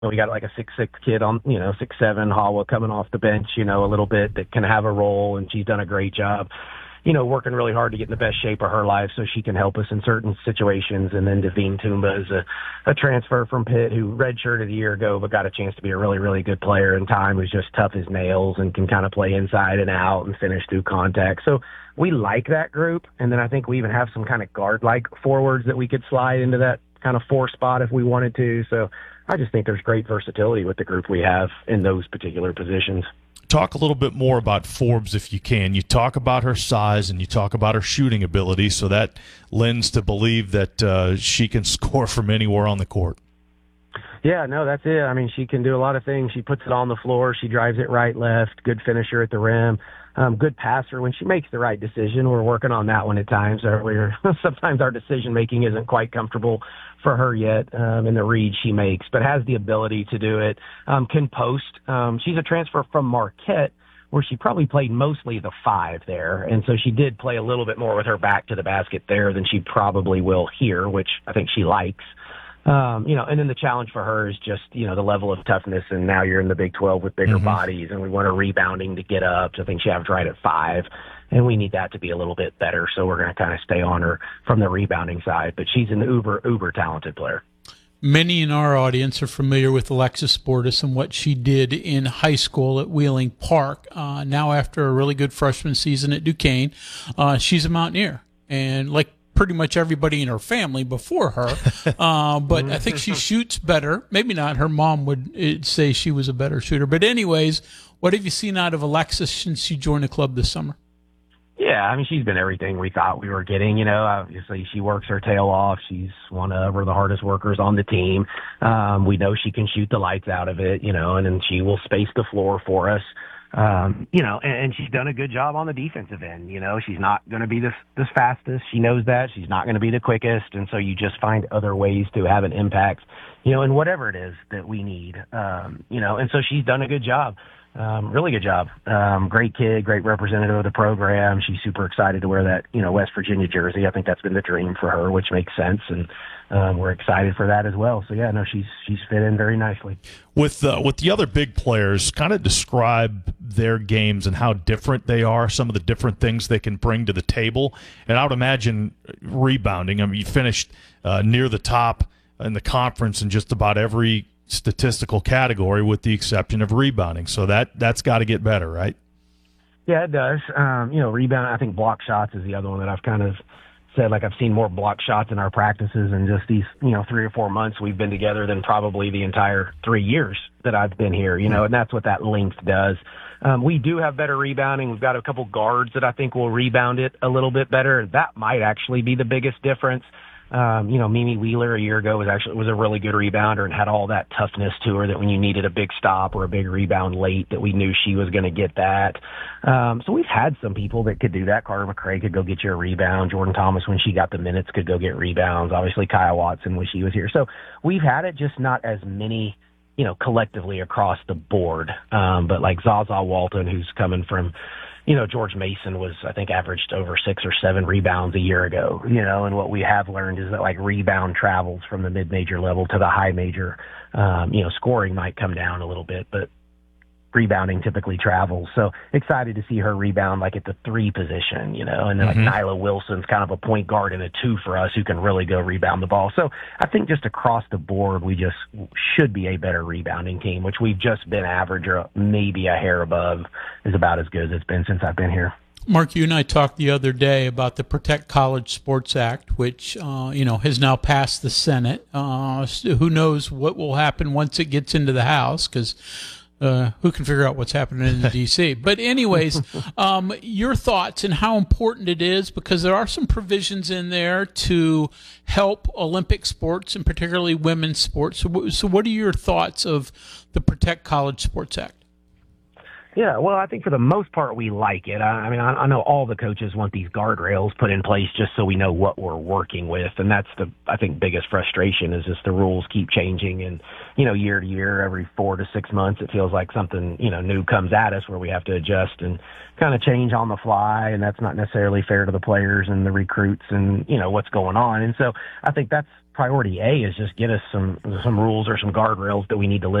We got like a 6'6" kid on, 6'7", Hawa coming off the bench, a little bit that can have a role, and she's done a great job, working really hard to get in the best shape of her life so she can help us in certain situations. And then Davine Toomba is a transfer from Pitt who redshirted a year ago but got a chance to be a really, really good player in time, who's just tough as nails and can kind of play inside and out and finish through contact. So we like that group. And then I think we even have some kind of guard-like forwards that we could slide into that kind of 4 spot if we wanted to. So I just think there's great versatility with the group we have in those particular positions. Talk a little bit more about Forbes if you can. You talk about her size and you talk about her shooting ability, so that lends to believe that she can score from anywhere on the court. Yeah, no, that's it. I mean, she can do a lot of things. She puts it on the floor. She drives it right, left. Good finisher at the rim. Good passer when she makes the right decision. We're working on that one at times. Sometimes our decision-making isn't quite comfortable for her yet in the read she makes, but has the ability to do it. Can post. She's a transfer from Marquette, where she probably played mostly the 5 there. And so she did play a little bit more with her back to the basket there than she probably will here, which I think she likes. And then the challenge for her is just, the level of toughness. And now you're in the Big 12 with bigger bodies, and we want her rebounding to get up. So I think she averaged right at 5, and we need that to be a little bit better. So we're going to kind of stay on her from the rebounding side. But she's an uber talented player. Many in our audience are familiar with Alexis Bordas and what she did in high school at Wheeling Park. Now, after a really good freshman season at Duquesne, she's a Mountaineer. And like pretty much everybody in her family before her, but I think she shoots better. Maybe not. Her mom would say she was a better shooter. But anyways, what have you seen out of Alexis since she joined the club this summer? Yeah, I mean, she's been everything we thought we were getting. Obviously she works her tail off. She's one of the hardest workers on the team. We know she can shoot the lights out of it, and then she will space the floor for us. And she's done a good job on the defensive end. She's not going to be the fastest. She knows that. She's not going to be the quickest. And so you just find other ways to have an impact, in whatever it is that we need. And so she's done a good job. Really good job. Great kid, great representative of the program. She's super excited to wear that, West Virginia jersey. I think that's been the dream for her, which makes sense. And we're excited for that as well. So, yeah, no, she's fit in very nicely. With the other big players, kind of describe their games and how different they are, some of the different things they can bring to the table. And I would imagine rebounding. I mean, you finished near the top in the conference in just about every statistical category with the exception of rebounding. So that's got to get better, right? Yeah, it does. Rebound, I think block shots is the other one that I've kind of said, like, I've seen more block shots in our practices in just these, 3 or 4 months we've been together than probably the entire 3 years that I've been here, and that's what that length does. We do have better rebounding. We've got a couple guards that I think will rebound it a little bit better. That might actually be the biggest difference. Mimi Wheeler a year ago was a really good rebounder and had all that toughness to her that when you needed a big stop or a big rebound late, that we knew she was going to get that. So we've had some people that could do that. Carter McRae could go get you a rebound. Jordan Thomas, when she got the minutes, could go get rebounds. Obviously, Kyle Watson when she was here. So we've had it, just not as many, collectively across the board. But like Zaza Walton, who's coming from, George Mason was, I think, averaged over 6 or 7 rebounds a year ago, and what we have learned is that, like, rebound travels from the mid-major level to the high major. Scoring might come down a little bit, but rebounding typically travels. So excited to see her rebound, like, at the 3 position, and then like Nyla Wilson's kind of a point guard and a 2 for us who can really go rebound the ball. So I think just across the board, we just should be a better rebounding team, which we've just been average or maybe a hair above is about as good as it's been since I've been here. Mark, you and I talked the other day about the Protect College Sports Act, which, has now passed the Senate. Who knows what will happen once it gets into the House, because who can figure out what's happening in the D.C.? But anyways, your thoughts and how important it is, because there are some provisions in there to help Olympic sports and particularly women's sports. So what are your thoughts of the Protect College Sports Act? Yeah, well, I think for the most part we like it. I know all the coaches want these guardrails put in place just so we know what we're working with, and that's I think biggest frustration is just the rules keep changing, and year to year, every 4 to 6 months, it feels like something new comes at us where we have to adjust and kind of change on the fly, and that's not necessarily fair to the players and the recruits and what's going on. And so I think that's priority A, is just get us some rules or some guardrails that we need to live